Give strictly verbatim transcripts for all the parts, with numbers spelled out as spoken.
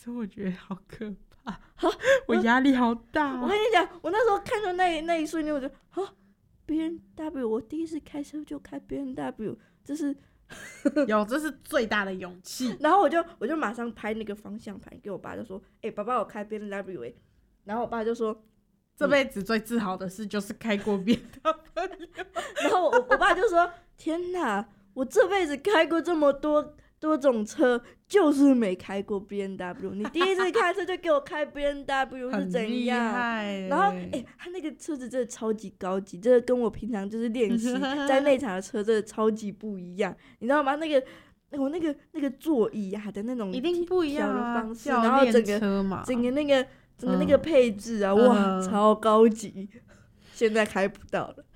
车，我觉得好可怕，我压力好大、哦。 我跟你讲，我那时候看到那一那一瞬间，我就啊 ，B M W， 我第一次开车就开 B M W， 这是有，这是最大的勇气。 然后我就我就马上拍那个方向盘给我爸，就说：“哎、欸，爸爸，我开 B M W 哎、欸。”然后我爸就说：“ 这辈子最自豪的事就是开过 B M W。” 然后我我爸就说：“天哪，我这辈子开过这么多。”多种车就是没开过 B M W， 你第一次开车就给我开 B M W 是怎样？ 欸、 然后哎、欸，他那个车子真的超级高级，这个跟我平常就是练习在内场的车真的超级不一样，你知道吗？那个我那个那个座椅啊的那种一定不一样啊， 方式，然后整个整个那个整个那个配置啊，嗯、哇，超高级，现在开不到了。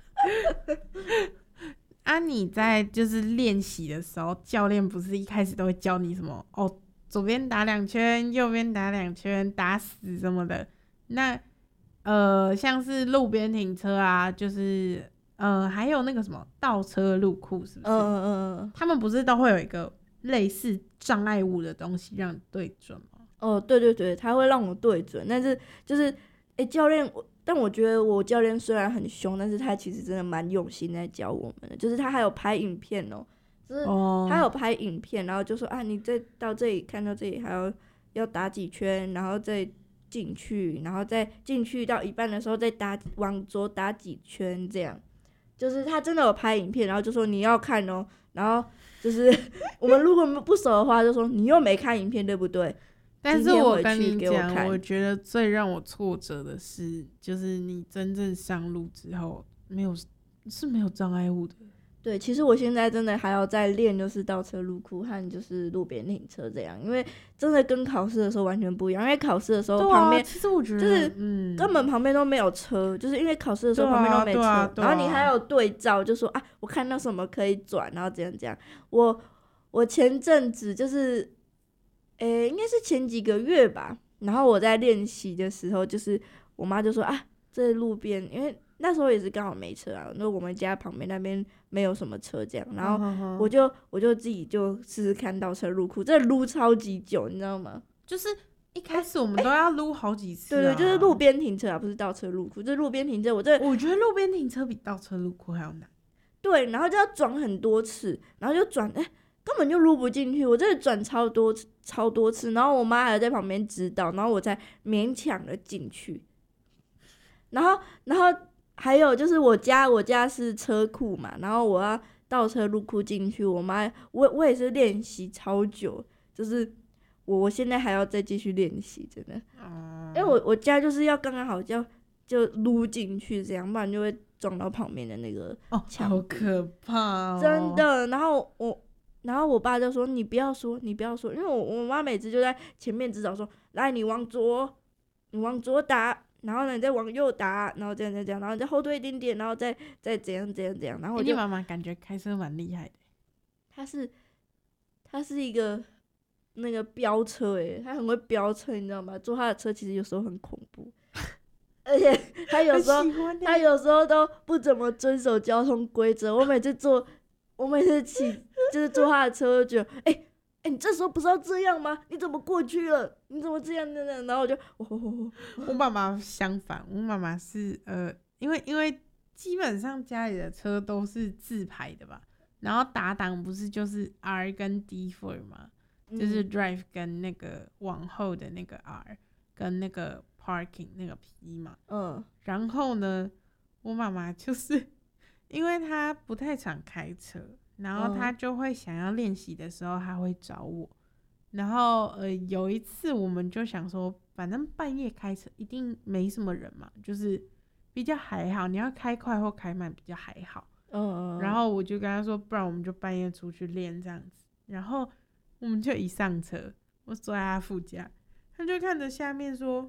啊，你在就是练习的时候，教练不是一开始都会教你什么哦，左边打两圈，右边打两圈，打死什么的。那呃，像是路边停车啊，就是呃，还有那个什么倒车入库，是不是？嗯嗯嗯。他们不是都会有一个类似障碍物的东西让你对准吗？ 哦，对对对，他会让我对准，但是就是，哎，教练我。但我觉得我教练虽然很凶，但是他其实真的蛮用心在教我们的，就是他还有拍影片哦、喔，就是他有拍影片，然后就说啊，你再到这里看到这里还要要打几圈，然后再进去，然后再进去到一半的时候再打往左打几圈，这样，就是他真的有拍影片，然后就说你要看哦、喔，然后就是我们如果不熟的话，就说你又没看影片对不对？ 但是我跟你讲，我觉得最让我挫折的是，就是你真正上路之后，没有是没有障碍物的。 对，其实我现在真的还要再练，就是倒车入库和就是路边停车这样，因为真的跟考试的时候完全不一样。因为考试的时候旁边、啊， 其实我觉得就是嗯，根本旁边都没有车，就是因为考试的时候旁边都没车， 对啊对啊对啊、 然后你还有对照，就说啊，我看到什么可以转，然后怎样怎样。我我前阵子就是。诶、欸，应该是前几个月吧。然后我在练习的时候，就是我妈就说啊，这路边，因为那时候也是刚好没车啊，那我们家旁边那边没有什么车这样，然后我就我就自己就试试看倒车入库，这撸超级久，你知道吗？ 就是一开始我们都要撸好几次、啊欸， 对对，就是路边停车啊，不是倒车入库，就是路边停车。我这我觉得路边停车比倒车入库还要难。 对，然后就要转很多次，然后就转哎。欸根本就撸不进去，我真的转超多超多次，然后我妈还在旁边指导，然后我才勉强的进去。然后，然后还有就是我家我家是车库嘛，然后我要倒车入库进去，我妈我我也是练习超久，就是我我现在还要再继续练习，真的，嗯、因为我我家就是要刚刚好就就撸进去，这样不然就会撞到旁边的那个墙、 哦，好可怕哦， 真的。然后我。然后我爸就说：“你不要说，你不要说，因为我我妈每次就在前面指导说，来你往左，你往左打，然后呢你再往右打，然后这样这样这样，然后再后退一点点，然后再再怎样怎样怎样。”然后我就你妈妈感觉开车蛮厉害的， 她是她是一个那个飙车诶，她很会飙车，你知道吗？坐她的车其实有时候很恐怖，而且她有时候她有时候都不怎么遵守交通规则。我每次坐。我每次骑就是坐他的车，就觉得，哎、欸、哎、欸，你这时候不是要这样吗？你怎么过去了？你怎么这样这样？然后我就，哦、 我妈妈相反，我妈妈是呃，因为因为基本上家里的车都是自排的吧，然后打档不是就是 R 跟 defer 嘛，嗯、就是 drive 跟那个往后的那个 R 跟那个 parking 那个 P 嘛，嗯，然后呢，我妈妈就是。因为他不太常开车，然后他就会想要练习的时候，他会找我。然后呃，有一次我们就想说，反正半夜开车一定没什么人嘛，就是比较还好。你要开快或开慢比较还好。嗯。然后我就跟他说，不然我们就半夜出去练这样子。然后我们就一上车，我坐在他副驾，他就看着下面说，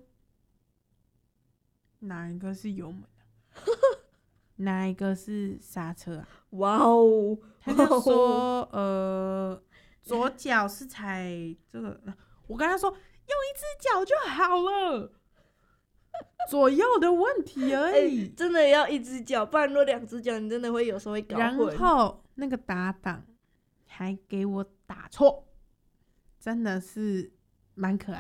哪一个是油门啊？哪一个是刹车啊？ 哇哦！ 他就说，呃，左脚是踩这个。我跟他说，用一只脚就好了，左右的问题而已。 欸、真的要一只脚，不然若两只脚，你真的会有时候会搞混。 然后那个打档还给我打错，真的是蛮可爱